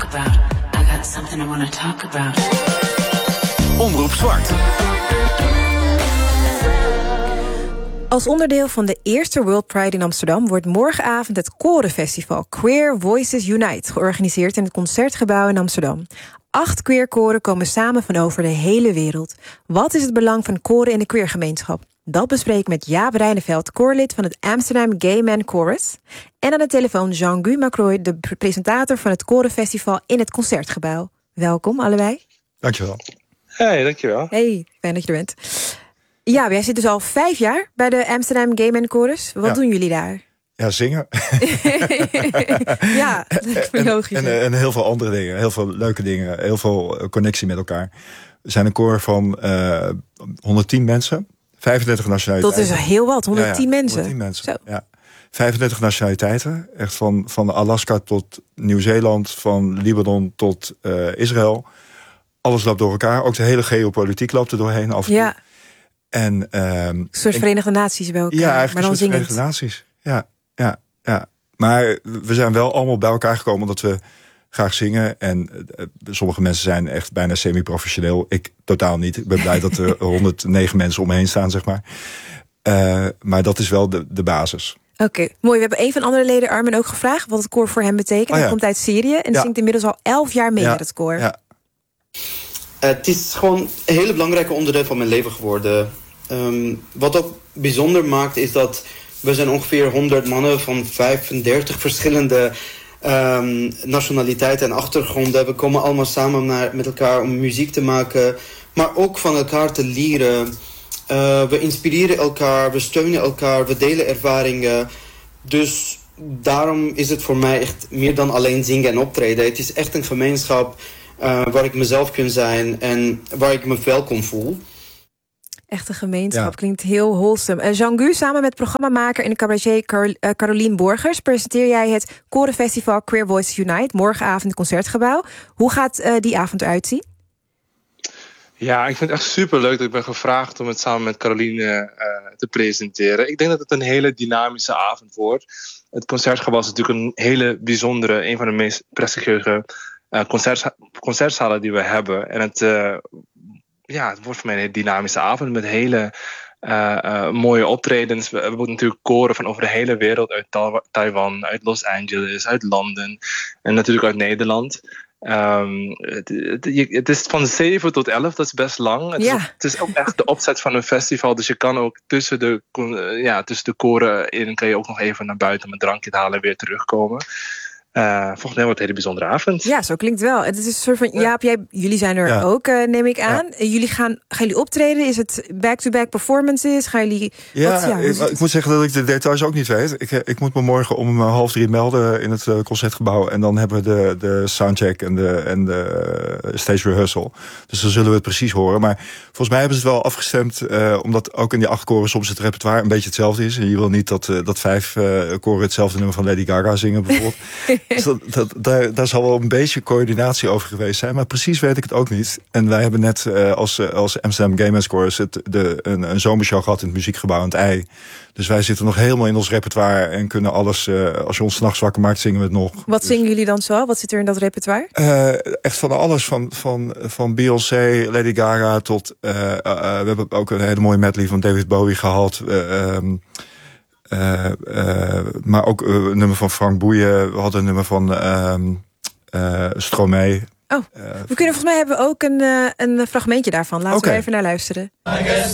about. I got something I wanna talk about. Omroep Zwart. Als onderdeel van de eerste World Pride in Amsterdam wordt morgenavond het Korenfestival Queer Voices Unite georganiseerd in het Concertgebouw in Amsterdam. 8 queerkoren komen samen van over de hele wereld. Wat is het belang van koren in de queergemeenschap? Dat bespreek ik met Jaap Reineveld, koorlid van het Amsterdam Gay Men Chorus. En aan de telefoon Jean-Guy Macroy, de presentator van het Korenfestival in het Concertgebouw. Welkom allebei. Dankjewel. Hey, dankjewel. Hey, fijn dat je er bent. Ja, jij zit dus al 5 jaar bij de Amsterdam Gay Men Chorus. Wat doen jullie daar? Ja, zingen. Ja, logisch. En heel veel andere dingen. Heel veel leuke dingen. Heel veel connectie met elkaar. We zijn een koor van 110 mensen. 35 nationaliteiten. Dat is heel wat, 110 mensen. 110 mensen, zo. Ja. 35 nationaliteiten. Echt van Alaska tot Nieuw-Zeeland. Van Libanon tot Israël. Alles loopt door elkaar. Ook de hele geopolitiek loopt er doorheen af en toe. Ja. En, een soort Verenigde Naties bij elkaar. Ja, eigenlijk maar dan een soort zingend. Verenigde Naties. Ja. Maar we zijn wel allemaal bij elkaar gekomen omdat we graag zingen. En sommige mensen zijn echt bijna semi-professioneel. Ik totaal niet. Ik ben blij dat er 109 mensen om me heen staan, zeg maar. Maar dat is wel de basis. Oké, mooi. We hebben een van de andere leden, Armin, ook gevraagd wat het koor voor hem betekent. Hij komt uit Syrië en zingt inmiddels al 11 jaar mee met het koor. Ja. Het is gewoon een hele belangrijke onderdeel van mijn leven geworden. Wat ook bijzonder maakt is dat we zijn ongeveer 100 mannen van 35 verschillende nationaliteiten en achtergronden. We komen allemaal samen met elkaar om muziek te maken, maar ook van elkaar te leren. We inspireren elkaar, we steunen elkaar, we delen ervaringen. Dus daarom is het voor mij echt meer dan alleen zingen en optreden. Het is echt een gemeenschap waar ik mezelf kan zijn en waar ik me welkom voel. Echte gemeenschap, klinkt heel wholesome. Jean-Guy, samen met programmamaker en cabaretier Carolien Borgers presenteer jij het Korenfestival Queer Voices Unite morgenavond in het Concertgebouw. Hoe gaat die avond eruit zien? Ja, ik vind het echt superleuk dat ik ben gevraagd om het samen met Caroline te presenteren. Ik denk dat het een hele dynamische avond wordt. Het Concertgebouw is natuurlijk een hele bijzondere, een van de meest prestigieuze concertzalen die we hebben. En het wordt voor mij een hele dynamische avond met hele mooie optredens. We hebben natuurlijk koren van over de hele wereld, uit Taiwan, uit Los Angeles, uit Londen en natuurlijk uit Nederland. Het is van 7 tot 11, dat is best lang. Het is ook echt de opzet van een festival, dus je kan ook tussen de koren in kan je ook nog even naar buiten om een drankje te halen en weer terugkomen. Volgens mij wordt het een hele bijzondere avond. Ja, zo klinkt wel. Het is een soort van, Jaap, jullie zijn er ook, neem ik aan. Gaan jullie optreden? Is het back-to-back performances? Gaan jullie... Ik moet zeggen dat ik de details ook niet weet. Ik moet me morgen om 2:30 melden in het Concertgebouw. En dan hebben we de soundcheck en de stage rehearsal. Dus dan zullen we het precies horen. Maar volgens mij hebben ze het wel afgestemd, omdat ook in die 8 koren soms het repertoire een beetje hetzelfde is. En je wil niet dat 5 koren hetzelfde nummer van Lady Gaga zingen, bijvoorbeeld. Dus daar zal wel een beetje coördinatie over geweest zijn. Maar precies weet ik het ook niet. En wij hebben net als Amsterdam Gay Men's Chorus een zomershow gehad in het muziekgebouw aan het IJ. Dus wij zitten nog helemaal in ons repertoire en kunnen alles. Als je ons 's nachts wakker maakt, zingen we het nog. Wat zingen jullie dan zo? Wat zit er in dat repertoire? Echt van alles. Van Beyoncé, Lady Gaga tot... we hebben ook een hele mooie medley van David Bowie gehad. Maar ook een nummer van Frank Boeien. We hadden een nummer van Stromae. We kunnen volgens mij hebben we ook een fragmentje daarvan. Laten we even naar luisteren. I guess